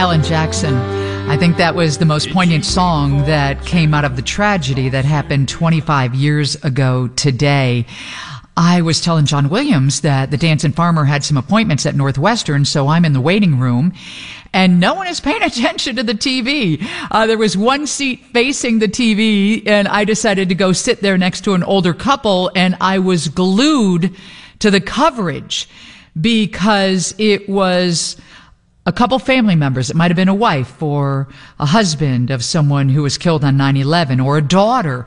Alan Jackson. I think that was the most poignant song that came out of the tragedy that happened 25 years ago today. I was telling John Williams that the Dancing Farmer had some appointments at Northwestern, so I'm in the waiting room, and no one is paying attention to the TV. There was one seat facing the TV, and I decided to go sit there next to an older couple, and I was glued to the coverage because it was a couple family members. It might have been a wife or a husband of someone who was killed on 9/11, or a daughter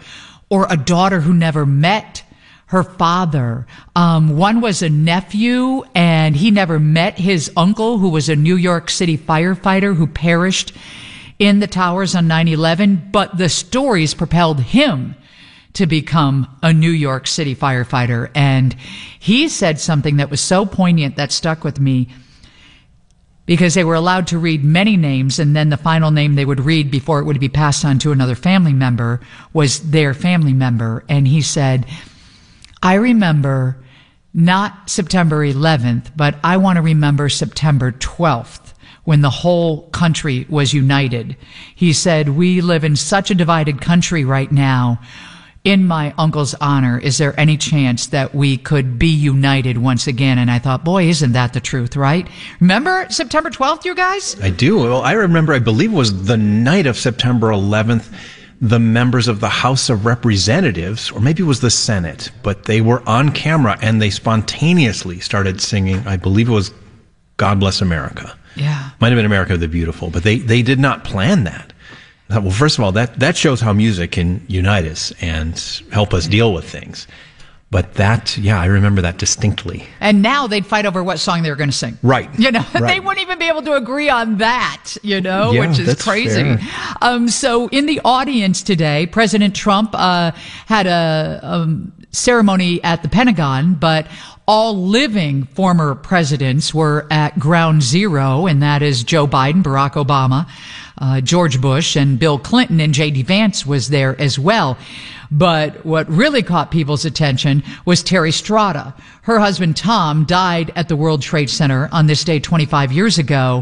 who never met her father. One was a nephew, and he never met his uncle, who was a New York City firefighter who perished in the towers on 9/11. But the stories propelled him to become a New York City firefighter. And he said something that was so poignant that stuck with me, because they were allowed to read many names, and then the final name they would read before it would be passed on to another family member was their family member. And he said, I remember not September 11th, but I want to remember September 12th, when the whole country was united. He said, we live in such a divided country right now. In my uncle's honor, is there any chance that we could be united once again? And I thought, boy, isn't that the truth, right? Remember September 12th, you guys? I do. Well, I remember, I believe it was the night of September 11th, the members of the House of Representatives, or maybe it was the Senate, but they were on camera and they spontaneously started singing, I believe it was God Bless America. Yeah. Might have been America the Beautiful, but they did not plan that. Well, first of all, that shows how music can unite us and help us deal with things. But that, yeah, I remember that distinctly. And now they'd fight over what song they were going to sing. Right. You know, right. They wouldn't even be able to agree on that, you know, yeah, which is that's crazy. Fair. So in the audience today, President Trump had a ceremony at the Pentagon, but all living former presidents were at ground zero, and that is Joe Biden, Barack Obama, George Bush, and Bill Clinton, and J.D. Vance was there as well. But what really caught people's attention was Terry Strada. Her husband, Tom, died at the World Trade Center on this day 25 years ago,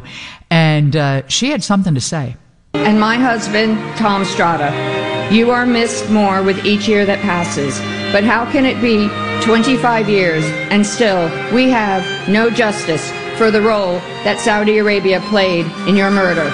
and she had something to say. And my husband, Tom Strada, you are missed more with each year that passes. But how can it be 25 years and still we have no justice for the role that Saudi Arabia played in your murder?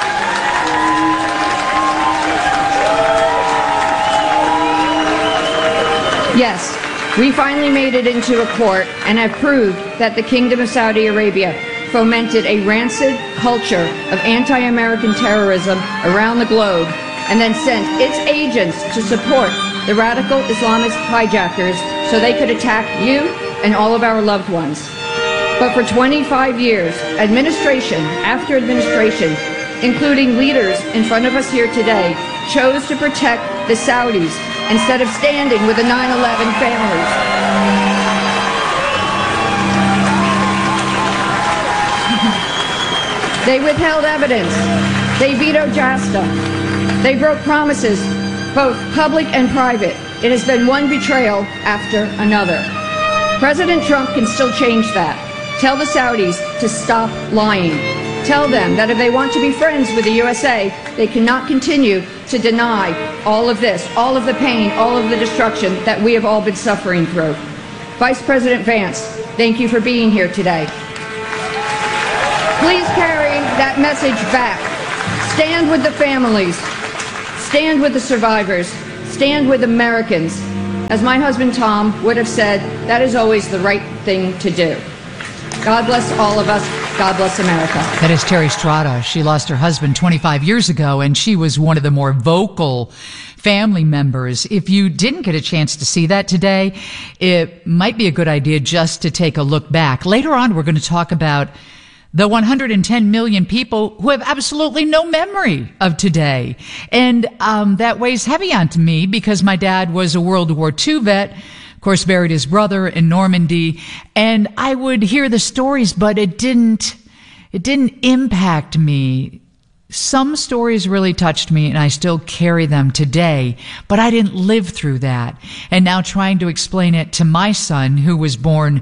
Yes, we finally made it into a court and have proved that the Kingdom of Saudi Arabia fomented a rancid culture of anti-American terrorism around the globe and then sent its agents to support the radical Islamist hijackers so they could attack you and all of our loved ones. But for 25 years, administration after administration, including leaders in front of us here today, chose to protect the Saudis instead of standing with the 9/11 families. They withheld evidence. They vetoed JASTA. They broke promises, both public and private. It has been one betrayal after another. President Trump can still change that. Tell the Saudis to stop lying. Tell them that if they want to be friends with the USA, they cannot continue to deny all of this, all of the pain, all of the destruction that we have all been suffering through. Vice President Vance, thank you for being here today. Please carry that message back. Stand with the families. Stand with the survivors. Stand with Americans. As my husband Tom would have said, that is always the right thing to do. God bless all of us. God bless America. That is Terry Strada. She lost her husband 25 years ago, and she was one of the more vocal family members. If you didn't get a chance to see that today, it might be a good idea just to take a look back. Later on, we're going to talk about the 110 million people who have absolutely no memory of today. And that weighs heavy onto me because my dad was a World War II vet, of course, buried his brother in Normandy, and I would hear the stories, but it didn't impact me. Some stories really touched me, and I still carry them today, but I didn't live through that. And now trying to explain it to my son, who was born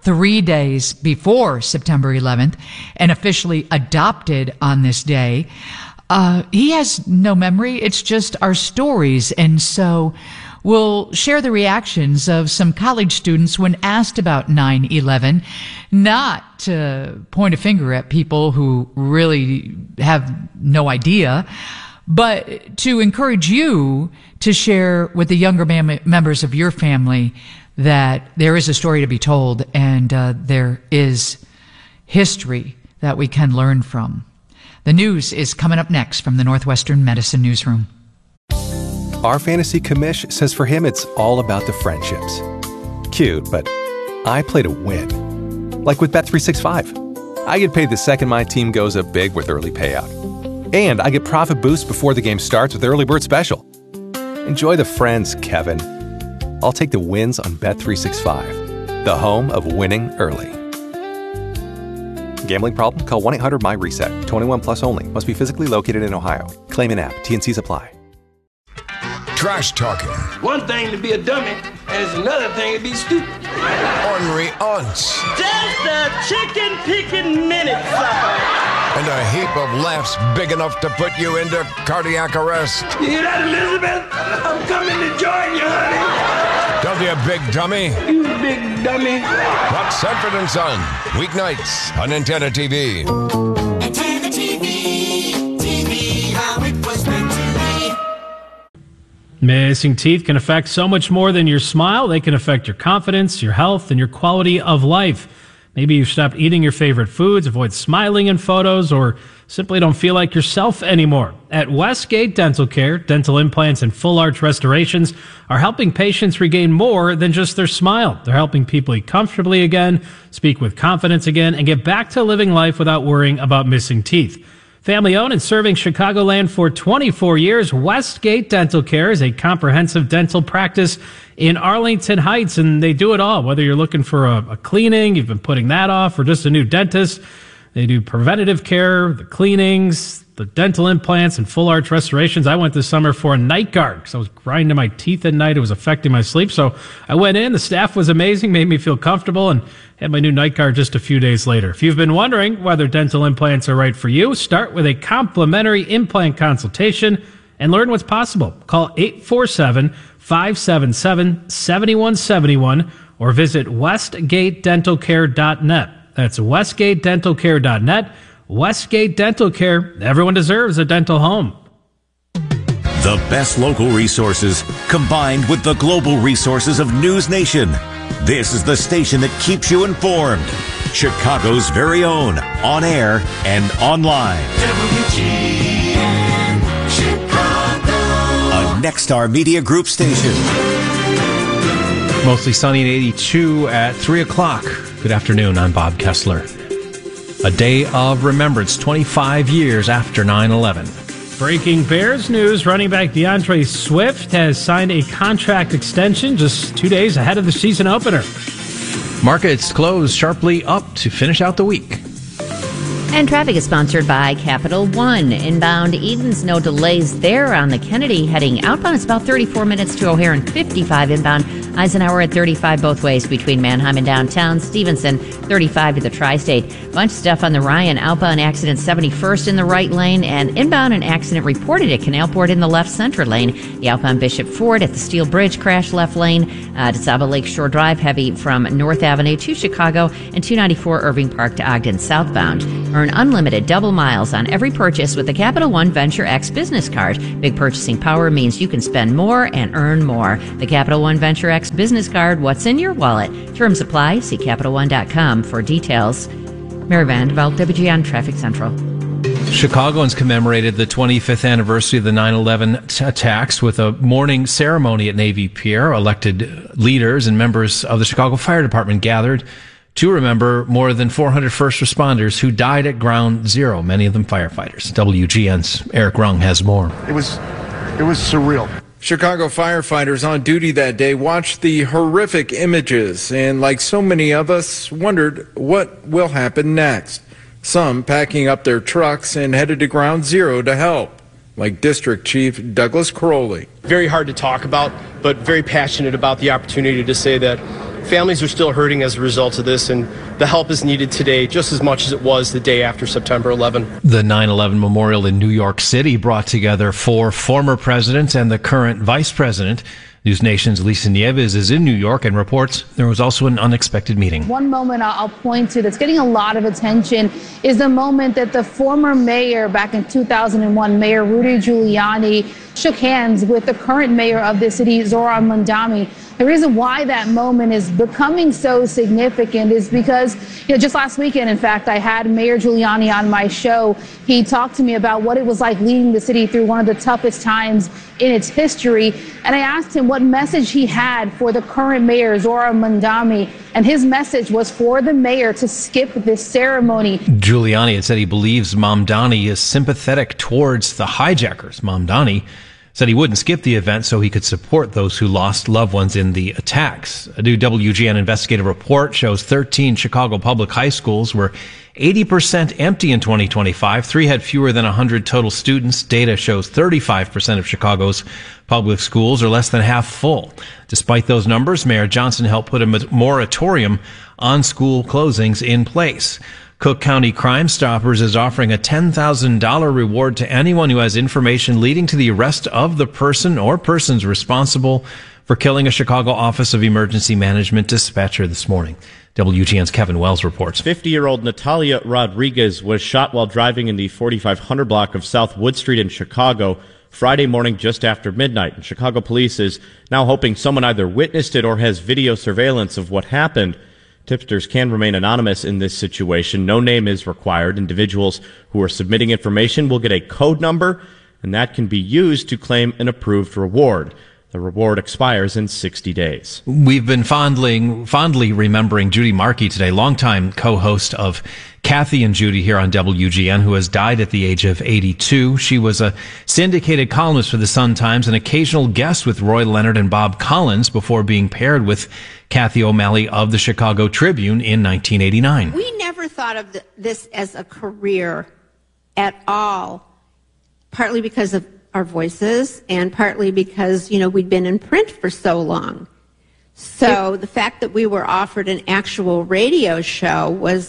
3 days before September 11th and officially adopted on this day. He has no memory. It's just our stories. And so we'll share the reactions of some college students when asked about 9/11, not to point a finger at people who really have no idea, but to encourage you to share with the younger members of your family that there is a story to be told and there is history that we can learn from. The news is coming up next from the Northwestern Medicine Newsroom. Our fantasy commish says for him it's all about the friendships. Cute, but I play to win. Like with Bet365. I get paid the second my team goes up big with early payout. And I get profit boost before the game starts with Early Bird Special. Enjoy the friends, Kevin. I'll take the wins on Bet365, the home of winning early. Gambling problem? Call 1-800-MY-RESET. 21 plus only. Must be physically located in Ohio. Claim in app. T&Cs apply. Trash talking. One thing to be a dummy, and it's another thing to be stupid. Ornery aunts. Just a chicken picking minute, sucker. And a heap of laughs big enough to put you into cardiac arrest. You hear that, Elizabeth? I'm coming to join you, honey. Don't be a big dummy. You big dummy. Watch Sanford and Son, weeknights on Antenna TV. Antenna TV, TV, how it was meant to be. Missing teeth can affect so much more than your smile. They can affect your confidence, your health, and your quality of life. Maybe you've stopped eating your favorite foods, avoid smiling in photos, or simply don't feel like yourself anymore. At Westgate Dental Care, dental implants and full arch restorations are helping patients regain more than just their smile. They're helping people eat comfortably again, speak with confidence again, and get back to living life without worrying about missing teeth. Family owned and serving Chicagoland for 24 years, Westgate Dental Care is a comprehensive dental practice in Arlington Heights, and they do it all. Whether you're looking for a cleaning, you've been putting that off, or just a new dentist, they do preventative care, the cleanings, the dental implants, and full arch restorations. I went this summer for a night guard because I was grinding my teeth at night. It was affecting my sleep. So I went in. The staff was amazing, made me feel comfortable, and had my new night guard just a few days later. If you've been wondering whether dental implants are right for you, start with a complimentary implant consultation and learn what's possible. Call 847-577-7171 or visit westgatedentalcare.net. That's westgatedentalcare.net. Westgate Dental Care. Everyone deserves a dental home. The best local resources combined with the global resources of News Nation. This is the station that keeps you informed. Chicago's very own, on air and online. WGN, Chicago. A Nexstar Media Group station. Mostly sunny at 82 at 3 o'clock. Good afternoon. I'm Bob Kessler. A day of remembrance 25 years after 9/11. Breaking Bears news, running back DeAndre Swift has signed a contract extension just 2 days ahead of the season opener. Markets closed sharply up to finish out the week. And traffic is sponsored by Capital One. Inbound Edens, no delays there on the Kennedy. Heading outbound, it's about 34 minutes to O'Hare and 55 inbound. Eisenhower at 35 both ways between Manheim and downtown. Stevenson, 35 to the Tri-State. Bunch of stuff on the Ryan. Outbound accident 71st in the right lane. And inbound, an accident reported at Canalport in the left center lane. The outbound Bishop Ford at the Steel Bridge, crash left lane. DeSaba Lakeshore Drive, heavy from North Avenue to Chicago. And 294 Irving Park to Ogden southbound. Earn unlimited double miles on every purchase with the Capital One Venture X business card. Big purchasing power means you can spend more and earn more. The Capital One Venture X business card, what's in your wallet? Terms apply. See CapitalOne.com for details. Mary Vandeveld, WGN Traffic Central. Chicagoans commemorated the 25th anniversary of the 9/11 attacks with a morning ceremony at Navy Pier. Elected leaders and members of the Chicago Fire Department gathered to remember more than 400 first responders who died at Ground Zero, many of them firefighters. WGN's Eric Rung has more. It was surreal. Chicago firefighters on duty that day watched the horrific images and, like so many of us, wondered what will happen next. Some packing up their trucks and headed to Ground Zero to help, like District Chief Douglas Crowley. Very hard to talk about, but very passionate about the opportunity to say that Families are still hurting as a result of this, and the help is needed today just as much as it was the day after September 11. The 9/11 memorial in New York City brought together 4 former presidents and the current vice president. News Nation's Lisa Nieves is in New York and reports there was also an unexpected meeting. One moment I'll point to that's getting a lot of attention is the moment that the former mayor back in 2001, Mayor Rudy Giuliani, shook hands with the current mayor of the city, Zohran Mamdani. The reason why that moment is becoming so significant is because, just last weekend, in fact, I had Mayor Giuliani on my show. He talked to me about what it was like leading the city through one of the toughest times in its history. And I asked him what message he had for the current mayor, Zohran Mamdani. And his message was for the mayor to skip this ceremony. Giuliani had said he believes Mamdani is sympathetic towards the hijackers. Mamdani said he wouldn't skip the event so he could support those who lost loved ones in the attacks. A new WGN investigative report shows 13 Chicago public high schools were 80% empty in 2025. 3 had fewer than 100 total students. Data shows 35% of Chicago's public schools are less than half full. Despite those numbers, Mayor Johnson helped put a moratorium on school closings in place. Cook County Crime Stoppers is offering a $10,000 reward to anyone who has information leading to the arrest of the person or persons responsible for killing a Chicago Office of Emergency Management dispatcher this morning. WGN's Kevin Wells reports. 50-year-old Natalia Rodriguez was shot while driving in the 4500 block of South Wood Street in Chicago Friday morning just after midnight. And Chicago police is now hoping someone either witnessed it or has video surveillance of what happened. Tipsters can remain anonymous in this situation. No name is required. Individuals who are submitting information will get a code number, and that can be used to claim an approved reward. The reward expires in 60 days. We've been fondly remembering Judy Markey today, longtime co-host of Kathy and Judy here on WGN, who has died at the age of 82. She was a syndicated columnist for the Sun-Times, an occasional guest with Roy Leonard and Bob Collins before being paired with Kathy O'Malley of the Chicago Tribune in 1989. We never thought of this as a career at all, partly because of our voices and partly because, we'd been in print for so long. So the fact that we were offered an actual radio show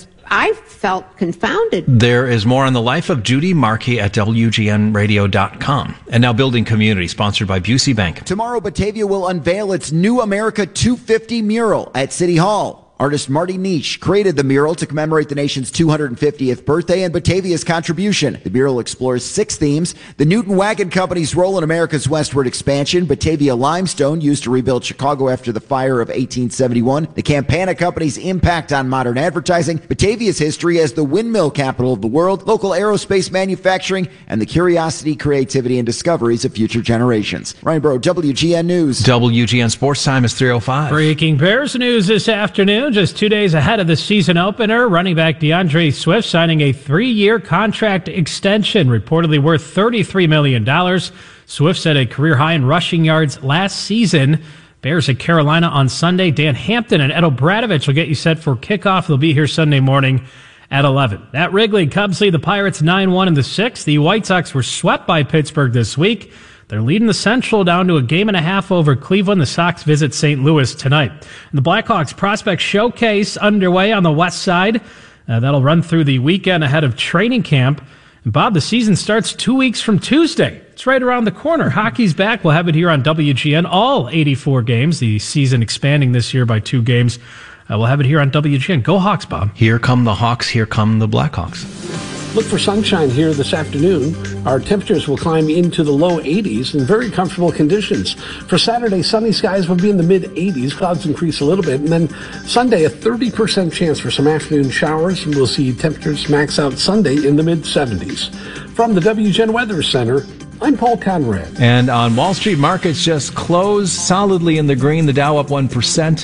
I felt confounded. There is more on the life of Judy Markey at WGNradio.com. And now Building Community, sponsored by Busey Bank. Tomorrow, Batavia will unveil its new America 250 mural at City Hall. Artist Marty Nietzsche created the mural to commemorate the nation's 250th birthday and Batavia's contribution. The mural explores 6 themes: the Newton Wagon Company's role in America's westward expansion, Batavia limestone used to rebuild Chicago after the fire of 1871, the Campana Company's impact on modern advertising, Batavia's history as the windmill capital of the world, local aerospace manufacturing, and the curiosity, creativity, and discoveries of future generations. Ryan Bro, WGN News. WGN Sports Time is 3:05. Breaking Bears news this afternoon. Just 2 days ahead of the season opener, running back DeAndre Swift signing a 3-year contract extension, reportedly worth $33 million. Swift set a career high in rushing yards last season. Bears at Carolina on Sunday. Dan Hampton and Ed O'Bradovich will get you set for kickoff. They'll be here Sunday morning at 11. At Wrigley, Cubs lead the Pirates 9-1 in the 6th. The White Sox were swept by Pittsburgh this week. They're leading the Central down to a 1.5 over Cleveland. The Sox visit St. Louis tonight. And the Blackhawks Prospect Showcase underway on the west side. That'll run through the weekend ahead of training camp. And Bob, the season starts 2 weeks from Tuesday. It's right around the corner. Hockey's back. We'll have it here on WGN. All 84 games. The season expanding this year by 2 games. We'll have it here on WGN. Go Hawks, Bob. Here come the Hawks. Here come the Blackhawks. Look for sunshine here this afternoon. Our temperatures will climb into the low 80s in very comfortable conditions. For Saturday, sunny skies will be in the mid-80s. Clouds increase a little bit. And then Sunday, a 30% chance for some afternoon showers. And we'll see temperatures max out Sunday in the mid-70s. From the WGN Weather Center, I'm Paul Conrad. And on Wall Street, markets just closed solidly in the green. The Dow up 1%,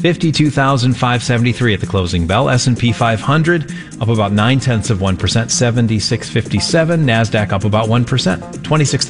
52,573 at the closing bell. S&P 500 up about 0.9%, 7657. NASDAQ up about 1%,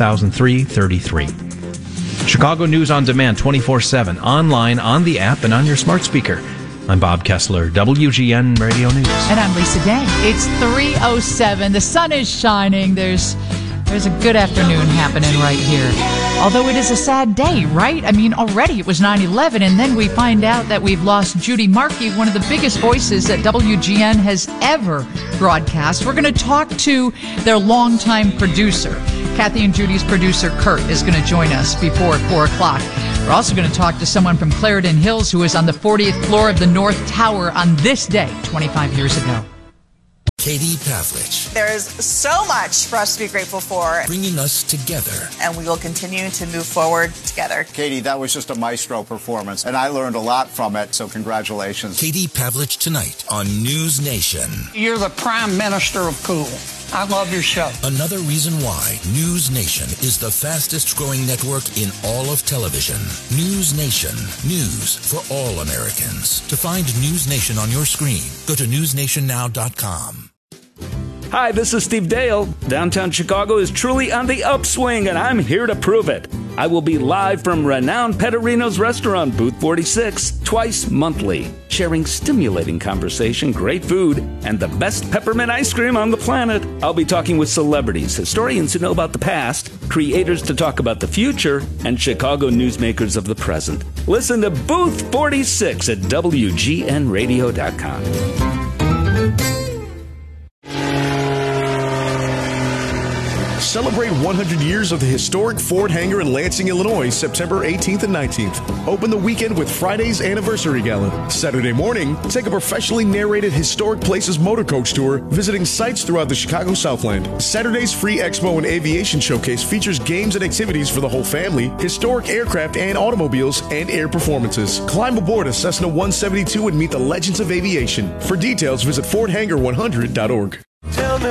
26,333. Chicago News on Demand, 24/7, online, on the app, and on your smart speaker. I'm Bob Kessler, WGN Radio News. And I'm Lisa Day. It's 3:07. The sun is shining. There's There's a good afternoon happening right here. Although it is a sad day, right? I mean, already it was 9/11, and then we find out that we've lost Judy Markey, one of the biggest voices that WGN has ever broadcast. We're going to talk to their longtime producer. Kathy and Judy's producer, Kurt, is going to join us before 4 o'clock. We're also going to talk to someone from Clarendon Hills who was on the 40th floor of the North Tower on this day 25 years ago. Katie Pavlich. There's so much for us to be grateful for. Bringing us together. And we will continue to move forward together. Katie, that was just a maestro performance, and I learned a lot from it, so congratulations. Katie Pavlich tonight on News Nation. You're the prime minister of cool. I love your show. Another reason why News Nation is the fastest growing network in all of television. News Nation. News for all Americans. To find News Nation on your screen, go to newsnationnow.com. Hi, this is Steve Dale. Downtown Chicago is truly on the upswing, and I'm here to prove it. I will be live from renowned Pecorino's restaurant, Booth 46, twice monthly, sharing stimulating conversation, great food, and the best peppermint ice cream on the planet. I'll be talking with celebrities, historians who know about the past, creators to talk about the future, and Chicago newsmakers of the present. Listen to Booth 46 at WGNradio.com. Celebrate 100 years of the historic Ford hangar in Lansing, Illinois, September 18th and 19th. Open the weekend with Friday's Anniversary Gala. Saturday morning, take a professionally narrated Historic Places motor coach tour, visiting sites throughout the Chicago Southland. Saturday's free expo and aviation showcase features games and activities for the whole family, historic aircraft and automobiles, and air performances. Climb aboard a Cessna 172 and meet the legends of aviation. For details, visit FordHangar100.org. Tell me